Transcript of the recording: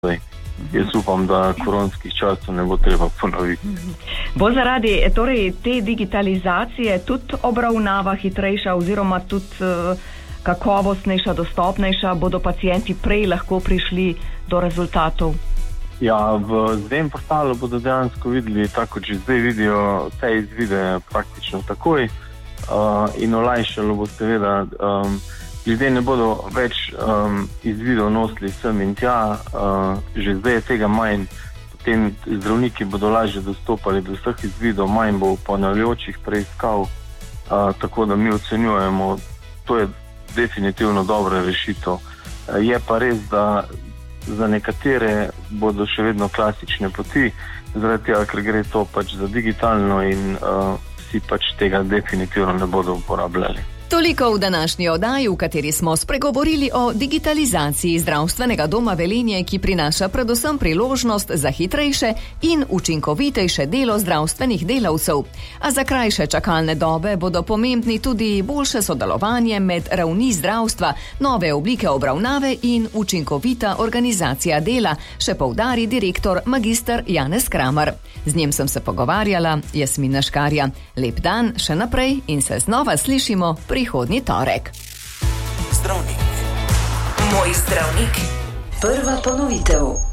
Jaz upam, da koronskih časov ne bo treba ponoviti. Bo zaradi te digitalizacije tudi obravnava hitrejša oziroma tudi kakovostnejša, dostopnejša, bodo pacienti prej lahko prišli do rezultatov? Ja, v ZDM portalu bodo dejansko videli, tako kot že zdaj vidijo, vse izvide praktično takoj in olajšalo bo seveda, ljudje ne bodo več izvidov nosili sem in tja, že zdaj je tega manj, potem zdravniki bodo lažje dostopali do vseh izvidov, manj bo ponavljajočih preiskav, tako da mi ocenjujemo, to je definitivno dobra rešitev. Je pa res, da za nekatere bodo še vedno klasične poti, zaradi tega, ker gre to pač za digitalno in vsi pač tega definitivno ne bodo uporabljali. Toliko v današnji oddaji, v kateri smo spregovorili o digitalizaciji zdravstvenega doma Velenje, ki prinaša predvsem priložnost za hitrejše in učinkovitejše delo zdravstvenih delavcev. A za krajše čakalne dobe bodo pomembni tudi boljše sodelovanje med ravni zdravstva, nove oblike obravnave in učinkovita organizacija dela, še poudari direktor magister Janez Kramer. Z njim sem se pogovarjala, Jasmina Škarja. Lep dan še naprej in se znova slišimo prihodnji torek. Zdravnik. Moj zdravnik. Prva ponovitev.